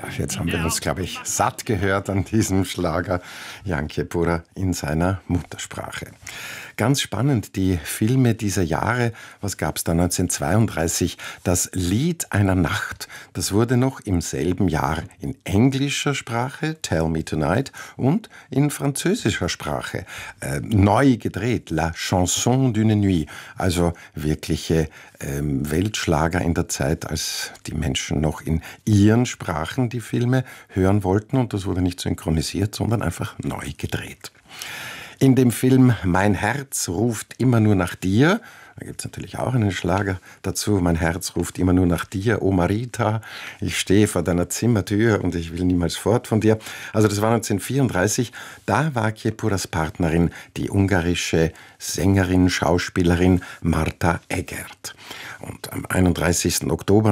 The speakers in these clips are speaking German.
Ja, jetzt haben wir uns, glaube ich, satt gehört an diesem Schlager Jan Kiepura in seiner Muttersprache. Ganz spannend, die Filme dieser Jahre. Was gab es da 1932? Das Lied einer Nacht. Das wurde noch im selben Jahr in englischer Sprache, Tell Me Tonight, und in französischer Sprache neu gedreht, La Chanson d'une Nuit. Also wirkliche Weltschlager in der Zeit, als die Menschen noch in ihren Sprachen die Filme hören wollten. Und das wurde nicht synchronisiert, sondern einfach neu gedreht. In dem Film Mein Herz ruft immer nur nach dir, da gibt es natürlich auch einen Schlager dazu, Mein Herz ruft immer nur nach dir, oh Marita, ich stehe vor deiner Zimmertür und ich will niemals fort von dir. Also das war 1934, da war Kiepuras Partnerin die ungarische Sängerin, Schauspielerin Marta Egert. Und am 31. Oktober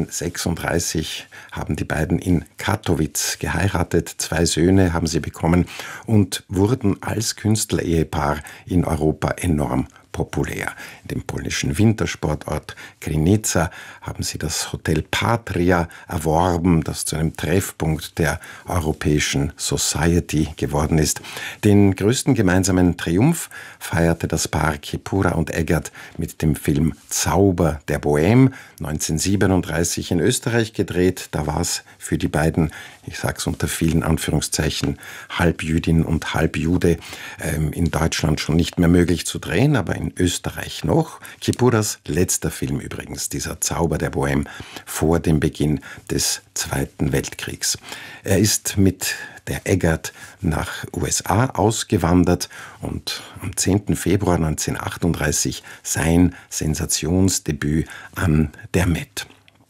1936 haben die beiden in Katowice geheiratet. 2 Söhne haben sie bekommen und wurden als Künstlerehepaar in Europa enorm populär. In dem polnischen Wintersportort Krynica haben sie das Hotel Patria erworben, das zu einem Treffpunkt der europäischen Society geworden ist. Den größten gemeinsamen Triumph feierte das Paar Kiepura und Egert mit dem Film Zauber der Bohème, 1937 in Österreich gedreht. Da war es für die beiden, ich sage es unter vielen Anführungszeichen, halb Jüdin und halb Jude, in Deutschland schon nicht mehr möglich zu drehen, aber in Österreich noch. Kiepuras letzter Film übrigens, dieser Zauber der Bohème, vor dem Beginn des Zweiten Weltkriegs. Er ist mit der Egert nach USA ausgewandert und am 10. Februar 1938 sein Sensationsdebüt an der Met.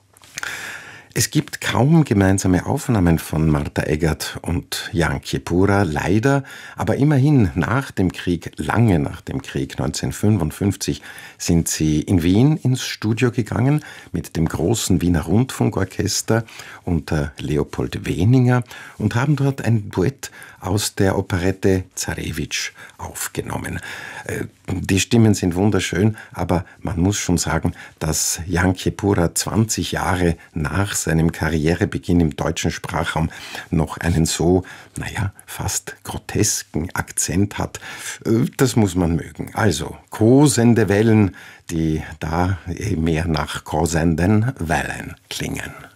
Es gibt kaum gemeinsame Aufnahmen von Marta Egert und Jan Kiepura, leider, aber immerhin nach dem Krieg, lange nach dem Krieg, 1955, sind sie in Wien ins Studio gegangen mit dem großen Wiener Rundfunkorchester unter Leopold Weninger und haben dort ein Duett aus der Operette Zarewitsch aufgenommen. Die Stimmen sind wunderschön, aber man muss schon sagen, dass Jan Kiepura 20 Jahre nach seinem Karrierebeginn im deutschen Sprachraum noch einen so, fast grotesken Akzent hat. Das muss man mögen. Also, kosende Wellen, die da mehr nach kosenden Wellen klingen.